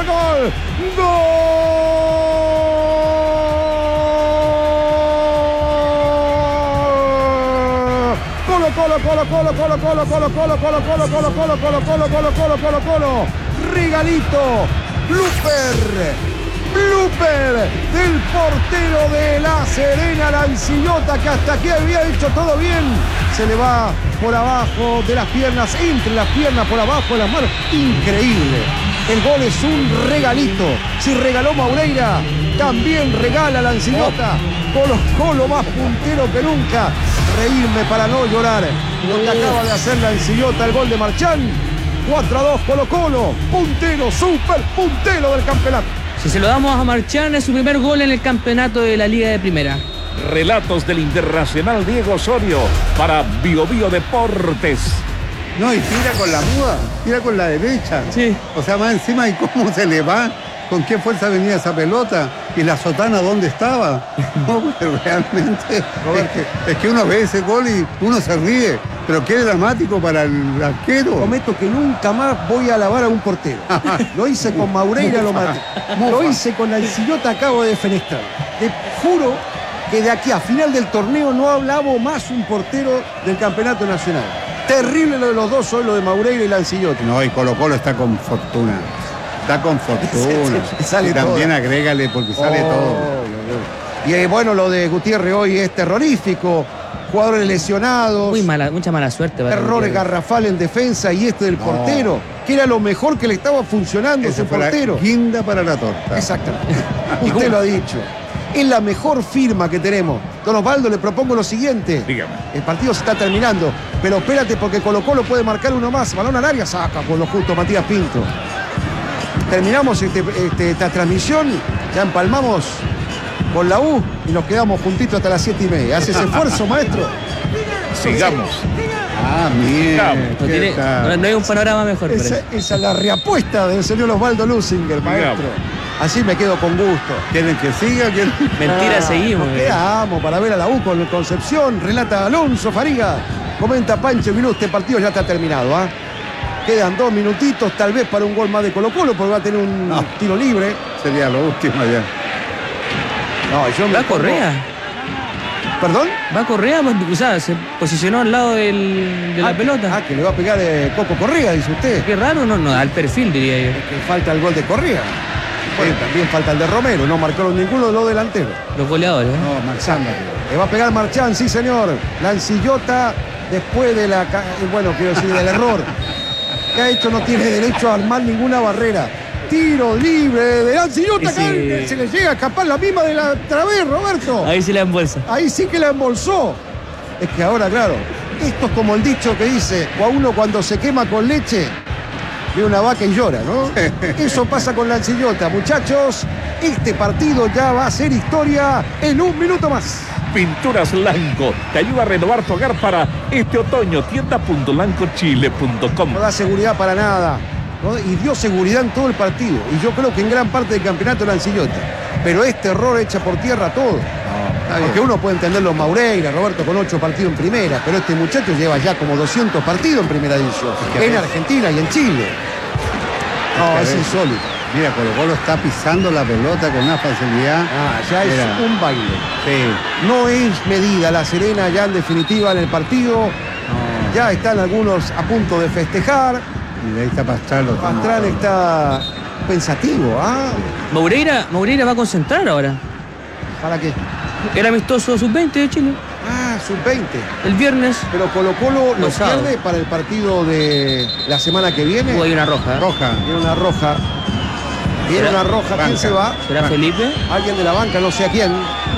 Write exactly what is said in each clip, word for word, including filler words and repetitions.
gol, gol. ¡Gol! Colo, colo, colo, colo, colo, colo, colo, colo, colo, colo, colo, colo, colo, colo, colo, colo, colo, colo. Regalito. Blooper. Blooper del portero de La Serena, Lancillota, que hasta aquí había hecho todo bien. Se le va por abajo de las piernas, entre las piernas, por abajo de las manos. Increíble. El gol es un regalito. Si regaló Maureira, también regala Lancillota. Colo Colo más puntero que nunca. Reírme para no llorar. Lo que acaba de hacer Lancillota, el gol de Marchán. cuatro a dos Colo Colo. Puntero, super puntero del campeonato. Si se lo damos a Marchán, es su primer gol en el campeonato de la Liga de Primera. Relatos del internacional Diego Osorio para Bio Bio Deportes. No, y tira con la muda, tira con la derecha. Sí. O sea, más encima, ¿y cómo se le va? ¿Con qué fuerza venía esa pelota? ¿Y la sotana dónde estaba? No, pero realmente es que, es que uno ve ese gol y uno se ríe. Pero qué dramático para el arquero. Prometo que nunca más voy a alabar a un portero. Lo hice con Maureira, lo maté. Lo hice con Lancillota, acabo de defenestrar. Te juro que de aquí a final del torneo no hablamos más un portero del campeonato nacional. Terrible lo de los dos, hoy lo de Maureira y Lancillota. No, y Colo Colo está con fortuna. Está con fortuna. Sale y también todo. agrégale porque sale Oh, todo. Y eh, bueno, lo de Gutiérrez hoy es terrorífico. Jugadores lesionados. Muy mala, mucha mala suerte. para Errores Gutiérrez. garrafales en defensa y este del No. portero, que era lo mejor que le estaba funcionando Ese ese fue la portero. guinda para la torta. Exactamente. Usted lo ha dicho. Es la mejor firma que tenemos. Don Osvaldo, le propongo lo siguiente. Dígame. El partido se está terminando, pero espérate porque Colo Colo puede marcar uno más. Balón al área, saca por lo justo Matías Pinto. Terminamos este, este, esta transmisión, ya empalmamos con la U y nos quedamos juntitos hasta las siete y media. ¿Hace ese esfuerzo, maestro? Sigamos. Ah, mira. No, tiene- no- no hay un panorama mejor. Esa, parece. esa es la reapuesta del señor Osvaldo Lusinger, maestro. Así me quedo con gusto. ¿Quieren que siga? ¿Quieren? Mentira, Ah, seguimos. Nos eh. quedamos para ver a la U con Concepción. Relata Alonso Fariga. Comenta Pancho Vilú. Este partido ya está terminado. ¿ah? Quedan dos minutitos, tal vez para un gol más de Colo Colo, porque va a tener un No. tiro libre. Sería lo último ya. No, yo me Va pongo- Correa. ¿Perdón? Va Correa, pues, o sea, se posicionó al lado del- de la Ah, pelota. Ah, que le va a pegar eh, Coco Correa, dice usted. Qué raro, no, no, al perfil diría yo. Que falta el gol de Correa. Bueno, también falta el de Romero. No marcaron ninguno de los delanteros. Los goleadores. ¿eh? No, Marchán. Le va a pegar Marchán, sí señor. Lancillota, después de la... ca- eh, Bueno, quiero decir, del error que ha hecho, no tiene derecho a armar ninguna barrera. Tiro libre de Lancillota, Y acá si- se le llega a escapar la misma de la otra vez, Roberto. Ahí se la embolsa. Ahí sí que la embolsó. Es que ahora, claro, esto es como el dicho que dice, o a uno cuando se quema con leche, ve una vaca y llora, ¿no? Eso pasa con Lancillota. Muchachos, este partido ya va a ser historia en un minuto más. Pinturas Lanco te ayuda a renovar tu hogar para este otoño. tienda punto lanco chile punto com. No da seguridad para nada, ¿no? Y dio seguridad en todo el partido. Y yo creo que en gran parte del campeonato Lancillota. Pero este error echa por tierra todo. Porque uno puede entender los Maureira, Roberto, con ocho partidos en primera, pero este muchacho lleva ya como doscientos partidos en primera división, en Argentina y en Chile. No, es insólito. Mira, Colo Colo está pisando la pelota con una facilidad. Ah, ya es Mira. un baile. Sí. No es medida La Serena ya en definitiva en el partido. No. Ya están algunos a punto de festejar. Y ahí está Pastrano. Pastrana está pensativo, ¿ah? Maureira, Maureira va a concentrar ahora. ¿Para qué? El amistoso sub veinte de Chile. Ah, sub veinte. El viernes. Pero Colo Colo lo Los sábados. pierde para el partido de la semana que viene. Uh, hay una roja. ¿eh? Roja. Viene una roja. Viene ¿Será? una roja. ¿Quién Banca. se va? ¿Será Bueno. Felipe? Alguien de la banca, no sé a quién.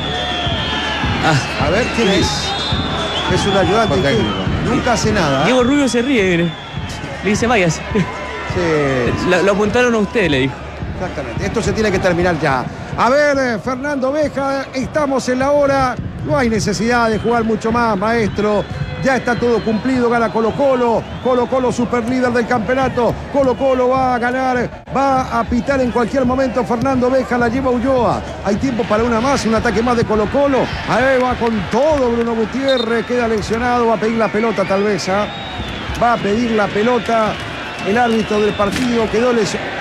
Ah, A ver, ¿quién es? Es un ayudante. Con que técnico. Nunca hace nada. Diego Rubio se ríe. mire. Le dice, váyase. Sí, Lo, lo apuntaron a usted, le dijo. exactamente. Esto se tiene que terminar ya. A ver, eh, Fernando Beja, estamos en la hora. No hay necesidad de jugar mucho más, maestro. Ya está todo cumplido, gana Colo Colo. Colo Colo super líder del campeonato. Colo Colo va a ganar, va a pitar en cualquier momento. Fernando Beja la lleva Ulloa. Hay tiempo para una más, un ataque más de Colo Colo. Ahí va con todo Bruno Gutiérrez, queda lesionado, va a pedir la pelota tal vez. ¿ah? Va a pedir la pelota. El árbitro del partido quedó lesionado.